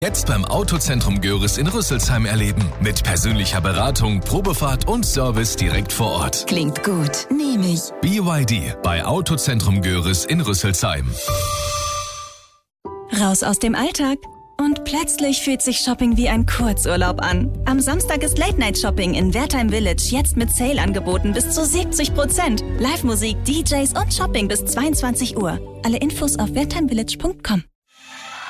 Jetzt beim Autozentrum Görres in Rüsselsheim erleben. Mit persönlicher Beratung, Probefahrt und Service direkt vor Ort. Klingt gut, nehme ich. BYD bei Autozentrum Görres in Rüsselsheim. Raus aus dem Alltag. Und plötzlich fühlt sich Shopping wie ein Kurzurlaub an. Am Samstag ist Late-Night-Shopping in Wertheim Village jetzt mit Sale-Angeboten bis zu 70%. Live-Musik, DJs und Shopping bis 22 Uhr. Alle Infos auf wertheimvillage.com.